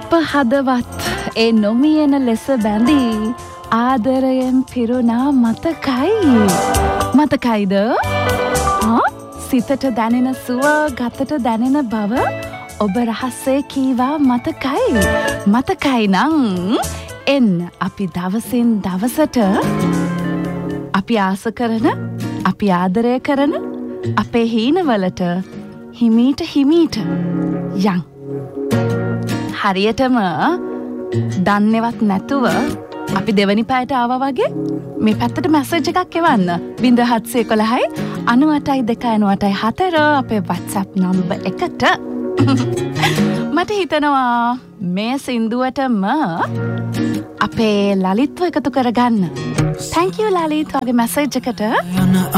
අප හදවත් ඒ නොමියෙන ලෙස බැඳී ආදරයෙන් පිරුණා මතකයිද? සිතට දැනෙන සුව ගතට දැනෙන බව ඔබ රහසේ කීවා මතකයි නං එන්න අපි දවසින් දවසට අපි ආස කරන අපි ආදරය කරන අපේ හීනවලට හිමීට යන් හරියටම දන්නේවත් නැතුව අපි දෙවනි පැයට ආවා වගේ මේ පැත්තට මැසේජ් එකක් එවන්න 0711 98 298 4 අපේ WhatsApp නම්බර් එකට මට හිතෙනවා මේ සින්දුවටම අපේ ලලිත්ව එකතු කරගන්න. Thank you ලලිත් වගේ මැසේජ් එකට.